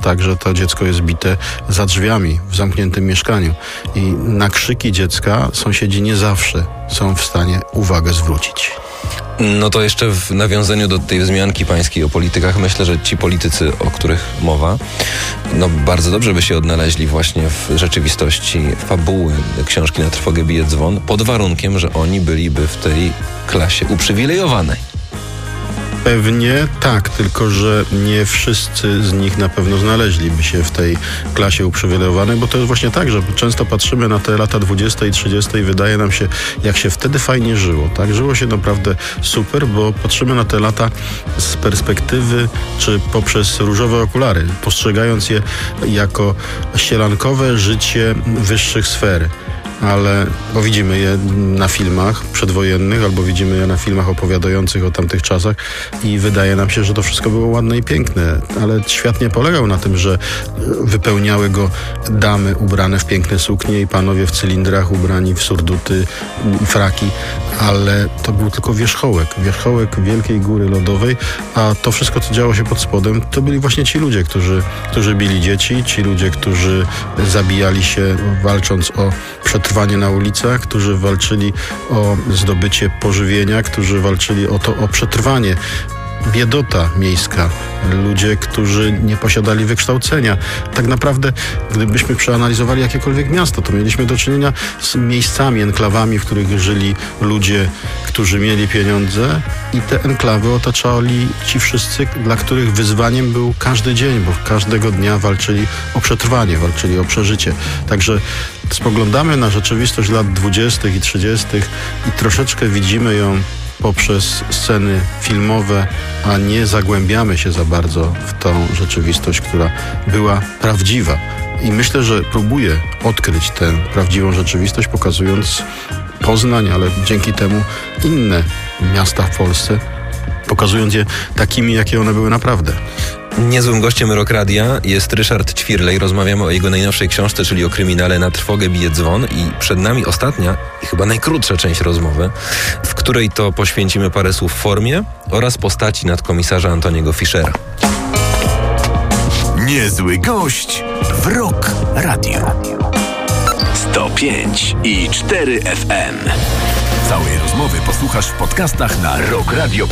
tak, że to dziecko jest bite za drzwiami, w zamkniętym mieszkaniu. I na krzyki dziecka sąsiedzi nie zawsze są w stanie uwagę zwrócić. No to jeszcze w nawiązaniu do tej wzmianki pańskiej o politykach, myślę, że ci politycy, o których mowa, no bardzo dobrze by się odnaleźli właśnie w rzeczywistości fabuły książki Na trwogę bije dzwon, pod warunkiem, że oni byliby w tej klasie uprzywilejowanej. Pewnie tak, tylko że nie wszyscy z nich na pewno znaleźliby się w tej klasie uprzywilejowanej, bo to jest właśnie tak, że często patrzymy na te lata 20 i 30 i wydaje nam się, jak się wtedy fajnie żyło. Tak, żyło się naprawdę super, bo patrzymy na te lata z perspektywy czy poprzez różowe okulary, postrzegając je jako sielankowe życie wyższych sfer. Ale bo widzimy je na filmach przedwojennych albo widzimy je na filmach opowiadających o tamtych czasach i wydaje nam się, że to wszystko było ładne i piękne, ale świat nie polegał na tym, że wypełniały go damy ubrane w piękne suknie i panowie w cylindrach ubrani w surduty i fraki, ale to był tylko wierzchołek wielkiej góry lodowej, a to wszystko, co działo się pod spodem, to byli właśnie ci ludzie, którzy bili dzieci, ci ludzie, którzy zabijali się walcząc o przetrwanie na ulicach, którzy walczyli o zdobycie pożywienia, którzy walczyli o przetrwanie. Biedota miejska, ludzie, którzy nie posiadali wykształcenia. Tak naprawdę, gdybyśmy przeanalizowali jakiekolwiek miasto, to mieliśmy do czynienia z miejscami, enklawami, w których żyli ludzie, którzy mieli pieniądze i te enklawy otaczali ci wszyscy, dla których wyzwaniem był każdy dzień, bo każdego dnia walczyli o przetrwanie, walczyli o przeżycie. Także spoglądamy na rzeczywistość lat 20. i 30. i troszeczkę widzimy ją poprzez sceny filmowe, a nie zagłębiamy się za bardzo w tą rzeczywistość, która była prawdziwa. I myślę, że próbuję odkryć tę prawdziwą rzeczywistość, pokazując Poznań, ale dzięki temu inne miasta w Polsce, pokazując je takimi, jakie one były naprawdę. Niezłym gościem Rock Radia jest Ryszard Ćwirlej. Rozmawiamy o jego najnowszej książce, czyli o kryminale Na trwogę bije dzwon. I przed nami ostatnia i chyba najkrótsza część rozmowy, w której to poświęcimy parę słów formie oraz postaci nadkomisarza Antoniego Fischera. Niezły gość w Rock Radio. 105,4 FM. Całej rozmowy posłuchasz w podcastach na rockradio.pl.